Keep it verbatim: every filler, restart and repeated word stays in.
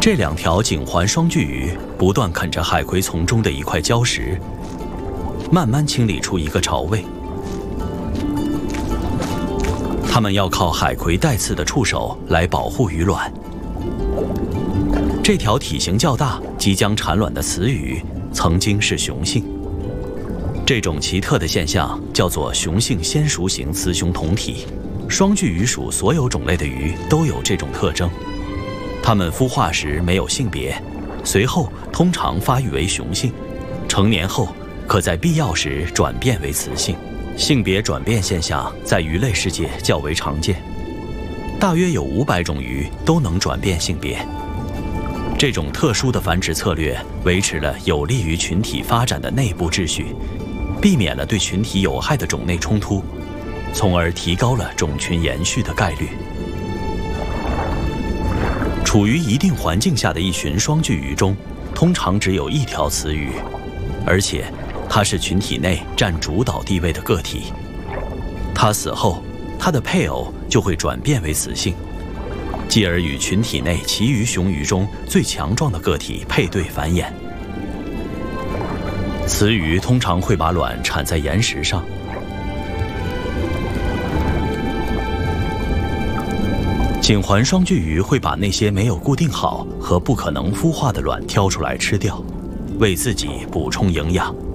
这两条颈环双巨鱼不断啃着海葵丛中的一块礁石，慢慢清理出一个巢位。它们要靠海葵带刺的触手来保护鱼卵。这条体型较大、即将产卵的雌鱼曾经是雄性。这种奇特的现象叫做雄性先熟型雌雄同体。双巨鱼属所有种类的鱼都有这种特征。它们孵化时没有性别，随后通常发育为雄性，成年后可在必要时转变为雌性。性别转变现象在鱼类世界较为常见，大约有五百种鱼都能转变性别。这种特殊的繁殖策略维持了有利于群体发展的内部秩序，避免了对群体有害的种内冲突，从而提高了种群延续的概率。处于一定环境下的一群双巨鱼中，通常只有一条雌鱼，而且它是群体内占主导地位的个体。它死后，它的配偶就会转变为雌性，继而与群体内其余雄鱼中最强壮的个体配对繁衍。雌鱼通常会把卵产在岩石上。颈环双巨鱼会把那些没有固定好和不可能孵化的卵挑出来吃掉，为自己补充营养。